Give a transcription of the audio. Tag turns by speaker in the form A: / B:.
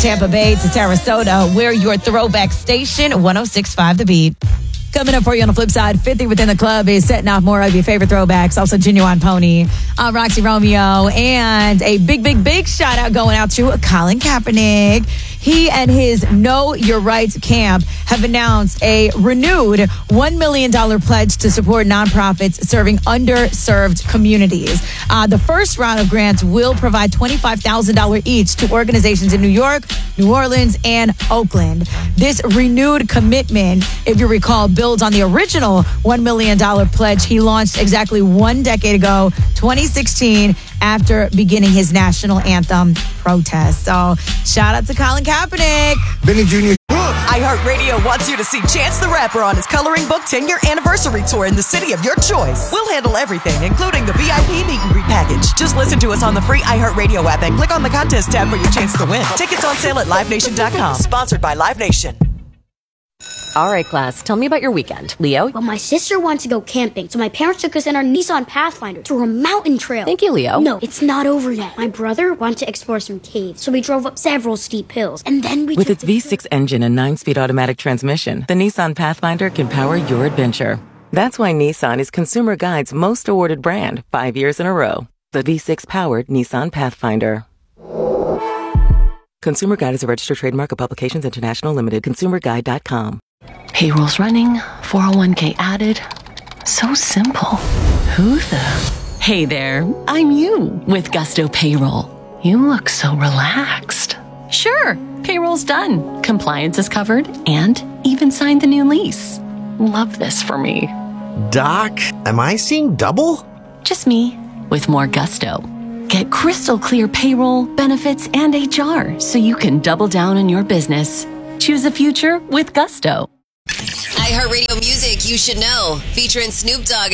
A: Tampa Bay to Sarasota. We're your throwback station, 106.5 The Beat. Coming up for you on the flip side, 50 Within the Club is setting off more of your favorite throwbacks. Also, Genuine Pony, Roxy Romeo, and a big shout out going out to Colin Kaepernick. He and his Know Your Rights camp have announced a renewed $1 million pledge to support nonprofits serving underserved communities. The first round of grants will provide $25,000 each to organizations in New York, New Orleans, and Oakland. This renewed commitment, if you recall, builds on the original $1 million pledge he launched exactly 1 decade ago, 2016, after beginning his national anthem protest. So shout out to Colin Kaepernick.
B: Benny Jr.
C: iHeartRadio wants you to see Chance the Rapper on his Coloring Book 10-year anniversary tour in the city of your choice. We'll handle everything, including the VIP meet and greet package. Just listen to us on the free iHeartRadio app and click on the contest tab for your chance to win. Tickets on sale at LiveNation.com. Sponsored by Live Nation.
D: All right, class, tell me about your weekend. Leo?
E: Well, my sister wanted to go camping, so my parents took us in our Nissan Pathfinder to a mountain trail.
D: Thank you, Leo.
E: No, it's not over yet. My brother wanted to explore some caves, so we drove up several steep hills, and then we
F: With its V6 engine and 9-speed automatic transmission, the Nissan Pathfinder can power your adventure. That's why Nissan is Consumer Guide's most awarded brand 5 years in a row. The V6-powered Nissan Pathfinder. Consumer Guide is a registered trademark of Publications International Limited. ConsumerGuide.com.
G: Payroll's running, 401k added. So simple. Who the? Hey there, I'm you with Gusto Payroll. You look so relaxed. Sure, payroll's done. Compliance is covered and even signed the new lease. Love this for me.
B: Doc, am I seeing double?
G: Just me with more Gusto. Get crystal clear payroll, benefits, and HR so you can double down on your business. Choose a future with Gusto.
H: iHeartRadio Music You Should Know, featuring Snoop Dogg.